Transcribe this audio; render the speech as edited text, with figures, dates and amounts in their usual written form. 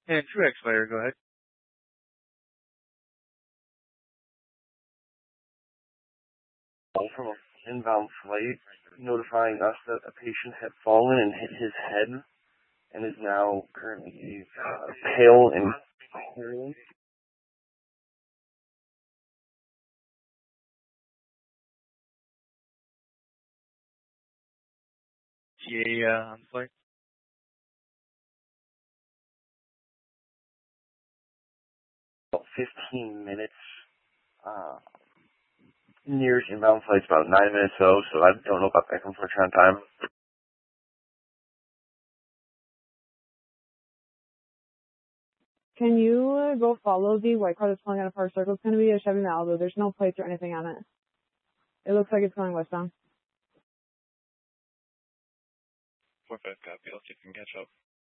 And True Expire, go ahead. From an inbound flight notifying us that a patient had fallen and hit his head and is now currently pale and cold. TA on flight. About 15 minutes. Nearest inbound flight's about 9 minutes so I don't know about that unfortunate time. Can you go follow the white car that's pulling out of Park Circle? It's going to be a Chevy Malibu. There's no plates or anything on it. It looks like it's going westbound. 4-5 copy. I'll see if I can catch up.